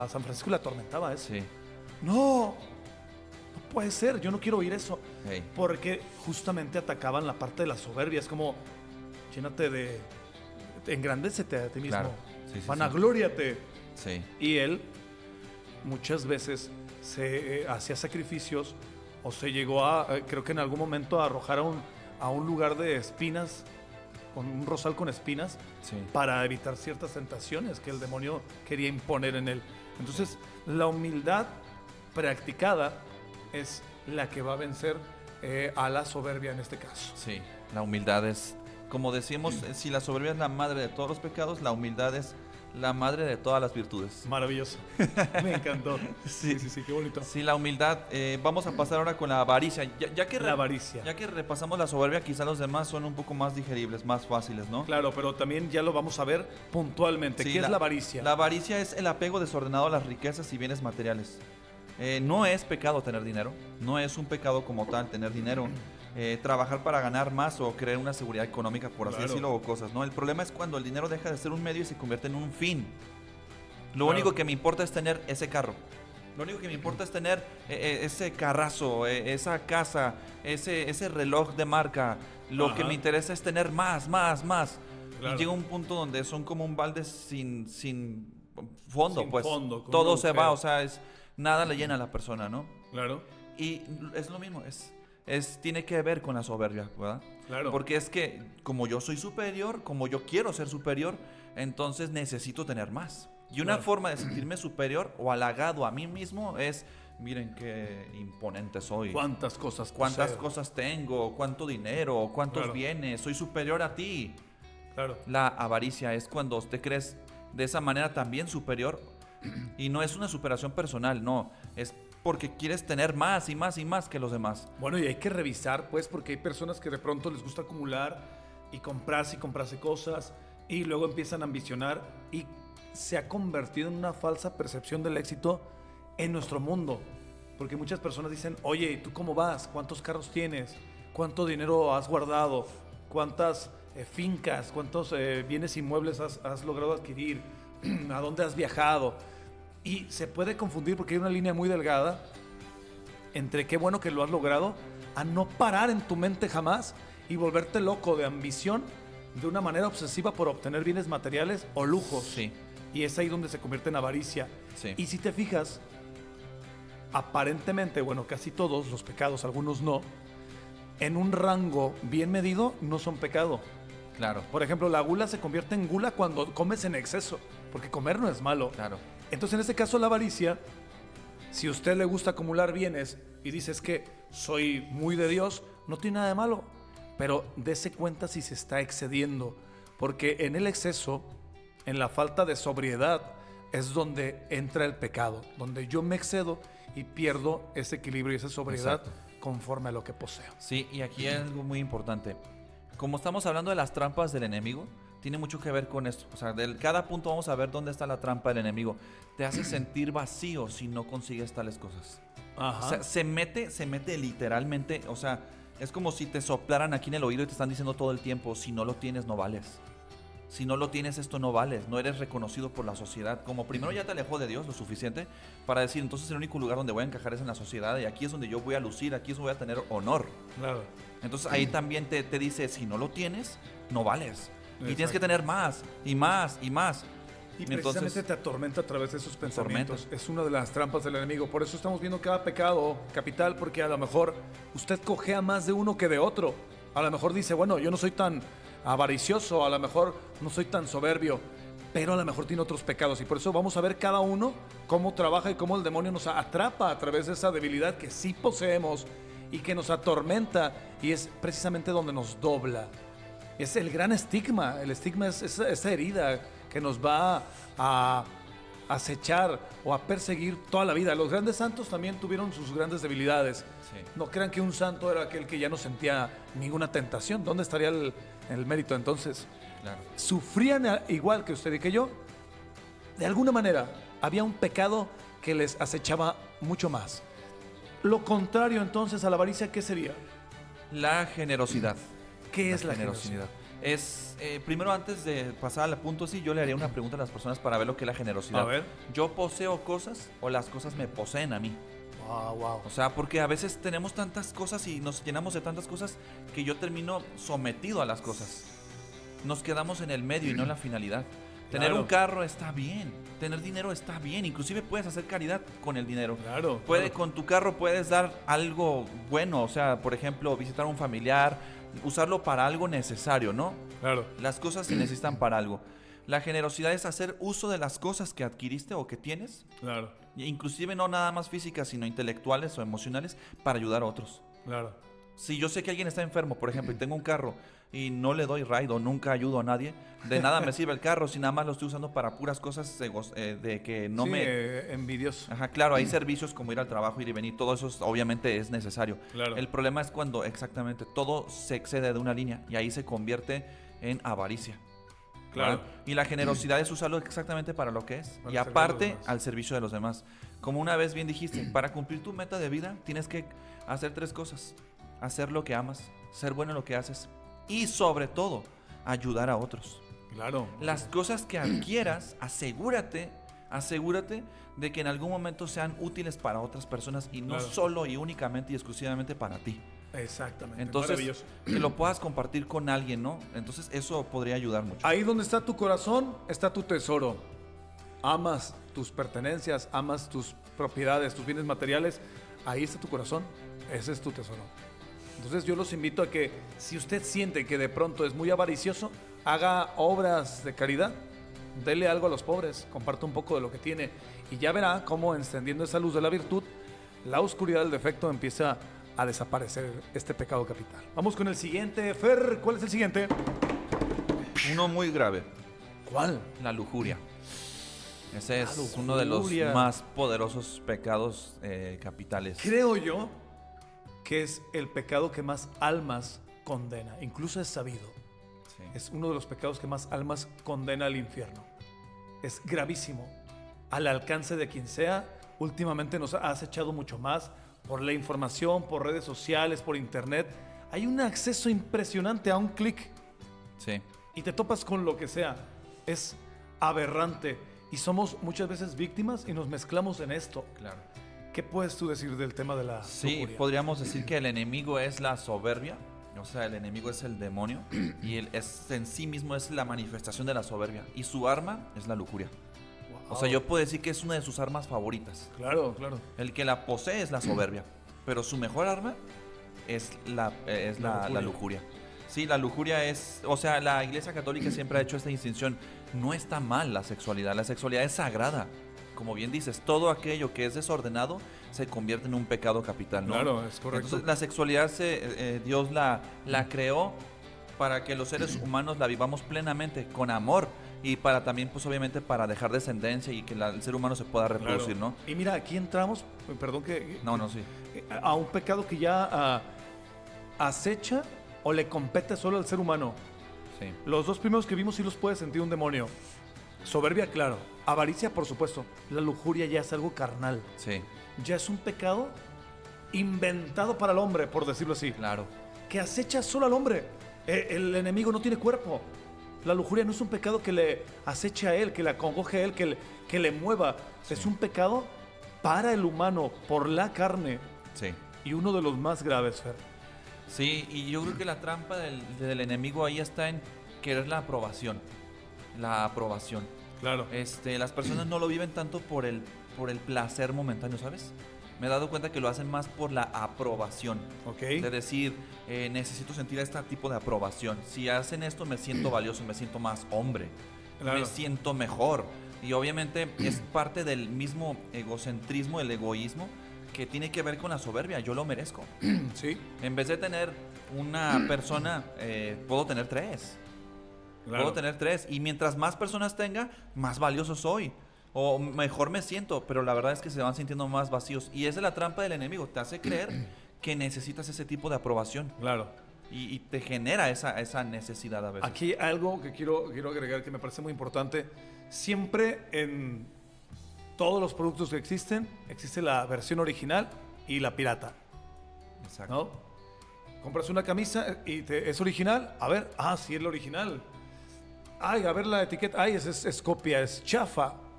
a San Francisco le atormentaba eso. Sí. No, no puede ser, yo no quiero oír eso. Hey. Porque justamente atacaban la parte de la soberbia. Es como, llénate engrandécete a ti mismo. Claro. Sí, sí, vanaglóriate. sí. Y él muchas veces se hacía sacrificios o se llegó a, creo que en algún momento, a arrojar a un lugar de espinas, con un rosal con espinas, Sí. para evitar ciertas tentaciones que el demonio quería imponer en él. Entonces, la humildad practicada es la que va a vencer a la soberbia en este caso. Sí, la humildad es, como decimos, si la soberbia es la madre de todos los pecados, la humildad es la madre de todas las virtudes. Maravilloso. Me encantó. Sí. Sí, qué bonito. Sí, la humildad. Vamos a pasar ahora con la avaricia. La avaricia. Ya que repasamos la soberbia, quizá los demás son un poco más digeribles, más fáciles, ¿no? Claro, pero también ya lo vamos a ver puntualmente. Sí, ¿Qué es la avaricia? La avaricia es el apego desordenado a las riquezas y bienes materiales. No es pecado tener dinero, no es un pecado como tal tener dinero. Trabajar para ganar más o crear una seguridad económica, por así Claro. decirlo, o cosas, ¿no? El problema es cuando el dinero deja de ser un medio y se convierte en un fin. Lo Claro. único que me importa es tener ese carro. Lo único que me importa es tener ese carrazo, esa casa, ese reloj de marca. Lo Ajá. que me interesa es tener más. Claro. Y llega un punto donde son como un balde sin fondo, Sin pues. fondo, con Todo un se agujero. va, o sea, nada le llena a la persona, ¿no? Claro. Y es lo mismo, tiene que ver con la soberbia, ¿verdad? Claro. Porque es que como yo soy superior, como yo quiero ser superior, entonces necesito tener más. Y una Claro. forma de sentirme superior o halagado a mí mismo es, miren qué imponente soy. ¿Cuántas cosas ¿Cuántas poseo? cosas tengo? ¿Cuánto dinero? ¿Cuántos Claro. bienes? Soy superior a ti. Claro. La avaricia es cuando te crees de esa manera también superior y no es una superación personal, no, es porque quieres tener más y más y más que los demás. Bueno, y hay que revisar, pues, porque hay personas que de pronto les gusta acumular y comprarse cosas y luego empiezan a ambicionar y se ha convertido en una falsa percepción del éxito en nuestro mundo. Porque muchas personas dicen, oye, ¿tú cómo vas? ¿Cuántos carros tienes? ¿Cuánto dinero has guardado? ¿Cuántas fincas? ¿Cuántos bienes inmuebles has logrado adquirir? ¿A dónde has viajado? Y se puede confundir porque hay una línea muy delgada entre qué bueno que lo has logrado a no parar en tu mente jamás y volverte loco de ambición de una manera obsesiva por obtener bienes materiales o lujos. Sí. Y es ahí donde se convierte en avaricia. Sí. Y si te fijas, aparentemente, bueno, casi todos los pecados, algunos no, en un rango bien medido no son pecado. Claro, Por ejemplo, la gula se convierte en gula cuando comes en exceso, porque comer no es malo. claro. Entonces, en este caso, la avaricia, si a usted le gusta acumular bienes y dice es que soy muy de Dios, no tiene nada de malo. Pero dése cuenta si se está excediendo, porque en el exceso, en la falta de sobriedad, es donde entra el pecado, donde yo me excedo y pierdo ese equilibrio y esa sobriedad Exacto. conforme a lo que poseo. Sí, y aquí hay algo muy importante. Como estamos hablando de las trampas del enemigo, tiene mucho que ver con esto. O sea, de cada punto vamos a ver dónde está la trampa del enemigo. Te hace sentir vacío si no consigues tales cosas. Ajá. O sea, se mete literalmente, o sea, es como si te soplaran aquí en el oído y te están diciendo todo el tiempo, si no lo tienes no vales. Si no lo tienes esto no vales, no eres reconocido por la sociedad. Como primero ya te alejó de Dios lo suficiente para decir, entonces el único lugar donde voy a encajar es en la sociedad y aquí es donde yo voy a lucir, aquí es donde voy a tener honor. Claro. Entonces ahí también te dice, si no lo tienes, no vales. Y tienes Exacto. que tener más y más y más. Y precisamente Entonces, te atormenta a través de esos atormenta. pensamientos. Es una de las trampas del enemigo. Por eso estamos viendo cada pecado capital, porque a lo mejor usted cojea más de uno que de otro. A lo mejor dice, bueno, yo no soy tan avaricioso, a lo mejor no soy tan soberbio, pero a lo mejor tiene otros pecados. Y por eso vamos a ver cada uno cómo trabaja y cómo el demonio nos atrapa a través de esa debilidad que sí poseemos y que nos atormenta, y es precisamente donde nos dobla. Es el gran estigma. El estigma es esa herida que nos va a acechar o a perseguir toda la vida. Los grandes santos también tuvieron sus grandes debilidades. Sí. No crean que un santo era aquel que ya no sentía ninguna tentación. ¿Dónde estaría el mérito entonces? claro. Sufrían igual que usted y que yo. De alguna manera, había un pecado que les acechaba mucho más. Lo contrario entonces a la avaricia, ¿qué sería? La generosidad. ¿Qué es la generosidad? Primero, antes de pasar al punto, sí, yo le haría una pregunta a las personas para ver lo que es la generosidad. A ver. ¿Yo poseo cosas o las cosas me poseen a mí? Wow. O sea, porque a veces tenemos tantas cosas y nos llenamos de tantas cosas que yo termino sometido a las cosas. Nos quedamos en el medio y no en la finalidad. Tener Claro. un carro está bien, tener dinero está bien, inclusive puedes hacer caridad con el dinero. Claro. Con tu carro puedes dar algo bueno, o sea, por ejemplo, visitar a un familiar, usarlo para algo necesario, ¿no? Claro. Las cosas se necesitan para algo. La generosidad es hacer uso de las cosas que adquiriste o que tienes, Claro. inclusive no nada más físicas, sino intelectuales o emocionales, para ayudar a otros. Claro. Si yo sé que alguien está enfermo, por ejemplo, y tengo un carro y no le doy ride o nunca ayudo a nadie, de nada me sirve el carro si nada más lo estoy usando para puras cosas de que no Sí, me... envidioso. Ajá, claro, hay servicios como ir al trabajo, ir y venir, todo eso obviamente es necesario. Claro. El problema es cuando exactamente todo se excede de una línea y ahí se convierte en avaricia. Claro. ¿verdad? Y la generosidad es usarlo exactamente para lo que es. Para Y servir a los aparte, demás. al servicio de los demás. Como una vez bien dijiste, para cumplir tu meta de vida tienes que hacer 3 cosas. Hacer lo que amas, ser bueno en lo que haces y sobre todo, ayudar a otros. Claro. Las cosas que adquieras, asegúrate de que en algún momento sean útiles para otras personas y no Claro. solo y únicamente y exclusivamente para ti. Exactamente. Entonces, Maravilloso. que lo puedas compartir con alguien, ¿no? Entonces, eso podría ayudar mucho. Ahí donde está tu corazón, está tu tesoro. Amas tus pertenencias, amas tus propiedades, tus bienes materiales. Ahí está tu corazón. Ese es tu tesoro. Entonces yo los invito a que si usted siente que de pronto es muy avaricioso, haga obras de caridad. Dele algo a los pobres, comparta un poco de lo que tiene y ya verá cómo encendiendo esa luz de la virtud, la oscuridad del defecto empieza a desaparecer este pecado capital. Vamos con el siguiente. Fer, ¿cuál es el siguiente? Uno muy grave, ¿Cuál? la lujuria. Ese es La uno de los lujuria. más poderosos pecados capitales. Creo yo que es el pecado que más almas condena. Incluso es sabido. Sí. Es uno de los pecados que más almas condena al infierno. Es gravísimo. Al alcance de quien sea, últimamente nos ha acechado mucho más por la información, por redes sociales, por internet. Hay un acceso impresionante a un clic Sí. y te topas con lo que sea. Es aberrante y somos muchas veces víctimas y nos mezclamos en esto. Claro. ¿Qué puedes tú decir del tema de la Sí, lujuria? podríamos decir que el enemigo es la soberbia, o sea, el enemigo es el demonio y en sí mismo es la manifestación de la soberbia y su arma es la lujuria. O sea, yo puedo decir que es una de sus armas favoritas. Claro, claro. El que la posee es la soberbia, pero su mejor arma es la lujuria. Sí, la lujuria es, o sea, la Iglesia Católica siempre ha hecho esta distinción. No está mal la sexualidad es sagrada. Como bien dices, todo aquello que es desordenado se convierte en un pecado capital, ¿no? Claro, es correcto. Entonces, la sexualidad Dios la creó para que los seres humanos la vivamos plenamente, con amor, y para también, pues obviamente, para dejar descendencia y que el ser humano se pueda reproducir, Claro. ¿no? Y mira, aquí entramos, perdón que... No, sí. A un pecado que ya acecha o le compete solo al ser humano. Sí. Los dos primeros que vimos sí los puede sentir un demonio. Soberbia, claro. Avaricia, por supuesto. La lujuria ya es algo carnal. Sí, Ya es un pecado inventado para el hombre, por decirlo así. claro. Que acecha solo al hombre. El enemigo no tiene cuerpo. La lujuria no es un pecado que le aceche a él, que le acongoje a él, que le mueva. Sí. Es un pecado para el humano, por la carne. Sí. Y uno de los más graves, Fer. Sí, y yo creo que la trampa del enemigo ahí está en querer la aprobación. La aprobación. Claro. Las personas no lo viven tanto por el placer momentáneo, ¿sabes? Me he dado cuenta que lo hacen más por la aprobación. Ok. De decir, necesito sentir este tipo de aprobación. Si hacen esto, me siento valioso, me siento más hombre, Claro. me siento mejor. Y obviamente es parte del mismo egocentrismo, el egoísmo, que tiene que ver con la soberbia. Yo lo merezco. Sí. En vez de tener una persona, puedo tener 3. Claro. Puedo tener 3. Y mientras más personas tenga, más valioso soy. O mejor me siento. Pero la verdad es que se van sintiendo más vacíos. Y esa es la trampa del enemigo. Te hace creer que necesitas ese tipo de aprobación. Claro. Y te genera esa necesidad a veces. Aquí algo que quiero agregar que me parece muy importante. Siempre en todos los productos que existe la versión original y la pirata, Exacto. ¿no? Compras una camisa y ¿es original? A ver, sí es la original. Ay, a ver la etiqueta. Ay, es copia, es chafa.